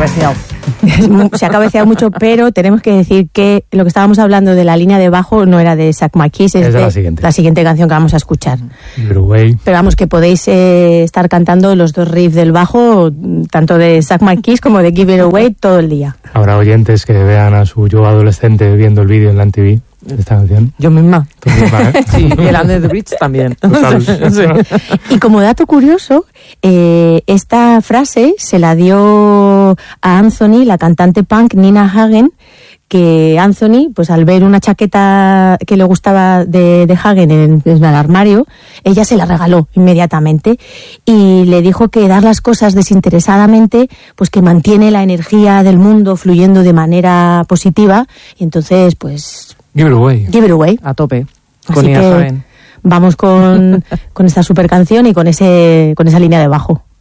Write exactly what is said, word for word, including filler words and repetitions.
cabeceado. Se ha cabeceado mucho, pero tenemos que decir que lo que estábamos hablando de la línea de bajo no era de Zach McKees, es, es de, de la, siguiente. la siguiente canción que vamos a escuchar. Way. Pero vamos, que podéis eh, estar cantando los dos riffs del bajo, tanto de Zach McKees como de Give It Away, todo el día. Habrá oyentes que vean a su yo adolescente viendo el vídeo en la M T V de esta canción. Yo misma. Tú misma, ¿eh? Sí, y el Under the Bridge también. Sí. Y como dato curioso, eh, esta frase se la dio a Anthony, la cantante punk Nina Hagen, que Anthony, pues al ver una chaqueta que le gustaba de, de Hagen en, en el armario, ella se la regaló inmediatamente y le dijo que dar las cosas desinteresadamente, pues que mantiene la energía del mundo fluyendo de manera positiva, y entonces, pues... Give it away. Give it away. A tope. Así que vamos con, con esta super canción y con ese con esa línea de bajo.